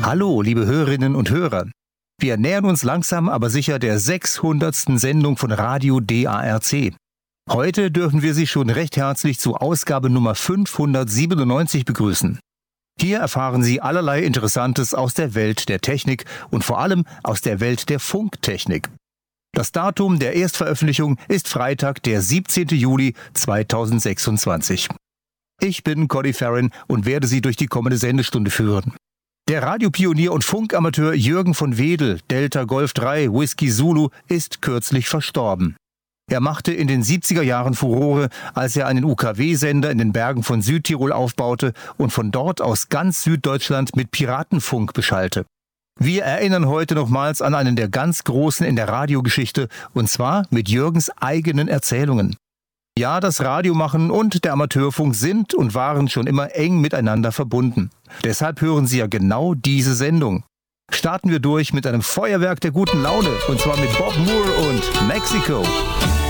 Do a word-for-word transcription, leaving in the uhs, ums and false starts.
Hallo, liebe Hörerinnen und Hörer. Wir nähern uns langsam aber sicher der sechshundertsten Sendung von Radio D A R C. Heute dürfen wir Sie schon recht herzlich zu Ausgabe Nummer fünfhundertsiebenundneunzig begrüßen. Hier erfahren Sie allerlei Interessantes aus der Welt der Technik und vor allem aus der Welt der Funktechnik. Das Datum der Erstveröffentlichung ist Freitag, der siebzehnten Juli zweitausendsechsundzwanzig. Ich bin Conny Farren und werde Sie durch die kommende Sendestunde führen. Der Radiopionier und Funkamateur Jürgen von Wedel, Delta Golf drei, Whisky Zulu, ist kürzlich verstorben. Er machte in den siebziger Jahren Furore, als er einen U K W-Sender in den Bergen von Südtirol aufbaute und von dort aus ganz Süddeutschland mit Piratenfunk beschallte. Wir erinnern heute nochmals an einen der ganz Großen in der Radiogeschichte, und zwar mit Jürgens eigenen Erzählungen. Ja, das Radiomachen und der Amateurfunk sind und waren schon immer eng miteinander verbunden. Deshalb hören Sie ja genau diese Sendung. Starten wir durch mit einem Feuerwerk der guten Laune, und zwar mit Bob Moore und Mexico.